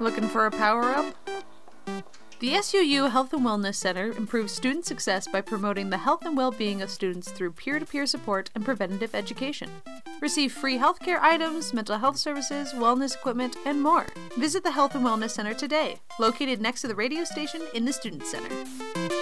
Looking for a power-up? The SUU Health and Wellness Center improves student success by promoting the health and well-being of students through peer-to-peer support and preventative education. Receive free healthcare items, mental health services, wellness equipment, and more. Visit the Health and Wellness Center today, located next to the radio station in the Student Center.